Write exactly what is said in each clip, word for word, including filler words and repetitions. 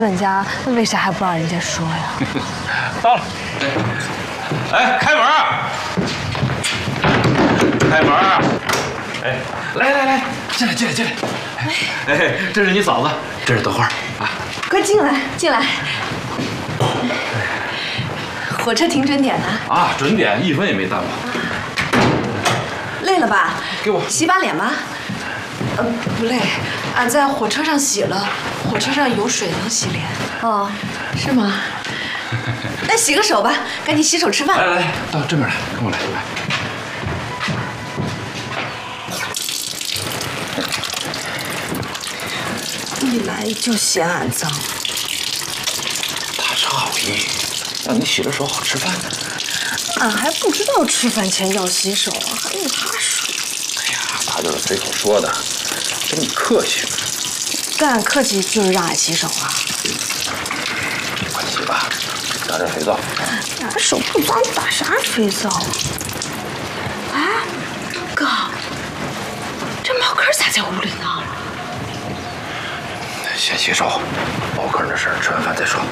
本家，那为啥还不让人家说呀？ 到了，哎，开门！开门！哎，来来来，进来进来进来。哎，这是你嫂子，这是德花啊。 快进来进来。火车停准点呢？ 啊，准点，一分也没耽误。 累了吧？ 给我洗把脸吧。呃，不累，俺在火车上洗了，火车上有水能洗脸。哦，是吗？那洗个手吧，赶紧洗手吃饭。 来来来，到这边来，跟我来来。 一来就嫌俺脏。 他是好意，让你洗了手好吃饭呢。 俺还不知道吃饭前要洗手啊，还用他说？ 哎呀，他就是随口说的，跟你客气。 但俺客气就是让俺洗手啊。 快洗吧，打点肥皂。 俺手不脏，打啥肥皂啊？哎，哥，这茅坑咋在屋里呢？ 先洗手，茅坑的事儿吃完饭再说。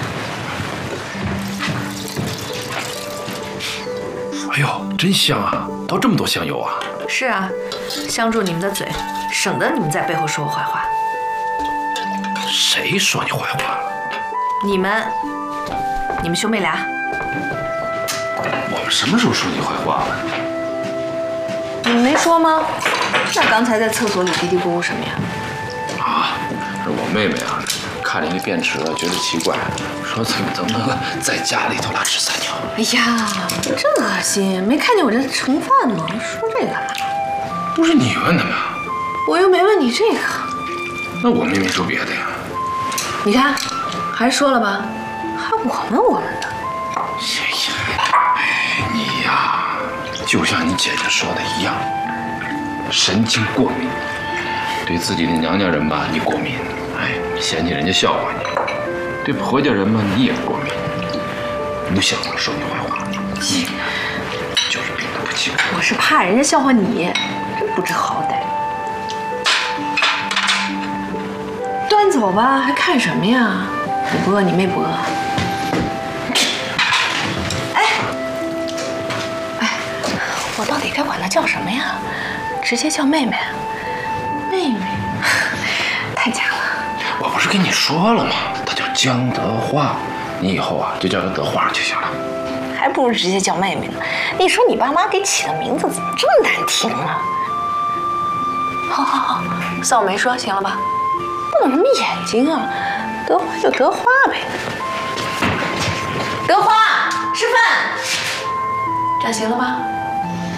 哎呦，真香啊！倒这么多香油啊！ 是啊，香住你们的嘴，省得你们在背后说我坏话。 谁说你坏话了？ 你们，你们兄妹俩。 我们什么时候说你坏话了？ 你没说吗？那刚才在厕所里嘀嘀咕咕什么呀？ 啊，是我妹妹啊，看见那便池了，觉得奇怪，说怎么怎么能在家里头拉屎撒尿？ 哎呀，真恶心！没看见我这盛饭吗？说这个干嘛？ 不是你问的吗？ 我又没问你这个。 那我妹妹说别的呀。 你看，还说了吧，还我们我们的。 你呀，就像你姐姐说的一样，神经过敏，对自己的娘家人吧，你过敏，哎，嫌弃人家笑话你；对婆家人嘛，你也过敏。不像我说你坏话，你就是病得不轻。 我是怕人家笑话你，真不知好歹。端走吧，还看什么呀？你不饿，你妹不饿？哎，哎，我到底该管她叫什么呀？直接叫妹妹。妹妹，太假了。 我不是跟你说了吗？她叫江德花，你以后啊就叫她德花就行了。 还不如直接叫妹妹呢。你说你爸妈给起的名字怎么这么难听啊？好好好，算我没说，行了吧？瞪什么眼睛啊？德花就德花呗。德花，吃饭，这样行了吧？